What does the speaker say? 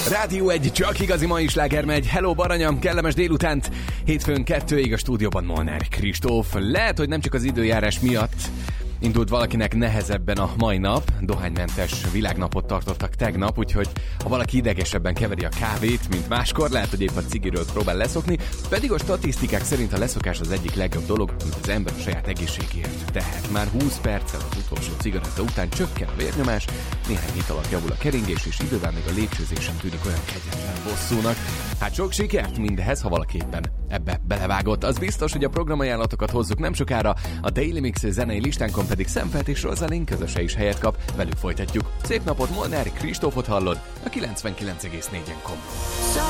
Rádió 1, csak igazi mai sláger megy. Hello Baranyam, kellemes délutánt. Hétfőn 2-ig a stúdióban Molnár Kristóf. Lehet, hogy nem csak az időjárás miatt indult valakinek nehezebben a mai nap. Dohánymentes világnapot tartottak tegnap, úgyhogy ha valaki idegesebben keveri a kávét, mint máskor, lehet, hogy épp a cigiről próbál leszokni, pedig a statisztikák szerint a leszokás az egyik legjobb dolog, amit az ember a saját egészségért tehet. Már 20 perccel az utolsó cigaretta után csökken a vérnyomás, néhány hét alatt javul a keringés, és idővel még a lépcsőzés sem tűnik olyan kegyetlen bosszúnak. Hát sok sikert mindehez, ha valaki éppen ebbe belevágott. Az biztos, hogy a programajánlatokat hozzuk nem sokára, a Daily Mix zenei listánkon pedig Szemfelt és Rosalind közöse is helyet kap, velük folytatjuk. Szép napot, Molnár Kristófot hallod a 99,4-en kom.